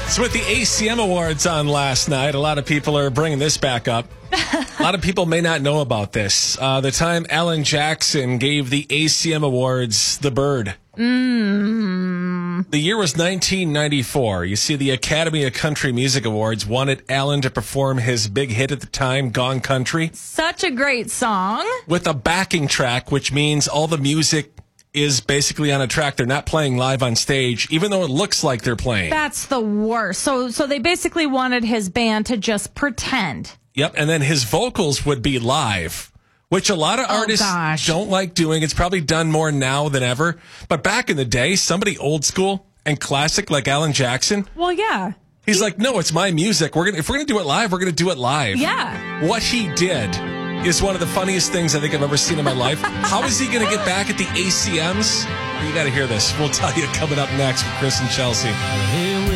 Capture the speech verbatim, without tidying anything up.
So with the A C M Awards on last night, a lot of people are bringing this back up. A lot of people may not know about this. Uh, the time Alan Jackson gave the A C M Awards the bird. Mm. The year was nineteen ninety-four. You see, the Academy of Country Music Awards wanted Alan to perform his big hit at the time, Gone Country. Such a great song. With a backing track, which means all the music is basically on a track. They're not playing live on stage, even though it looks like they're playing. That's the worst. So, so they basically wanted his band to just pretend. Yep, and then his vocals would be live, which a lot of Oh, artists gosh. don't like doing. It's probably done more now than ever. But back in the day, somebody old school and classic like Alan Jackson, Well, yeah. he's like, no, it's my music. We're gonna if we're gonna do it live, we're gonna do it live. Yeah. What he did is one of the funniest things I think I've ever seen in my life. How is he gonna get back at the A C Ms? You got to hear this. We'll tell you coming up next with Chris and Chelsea.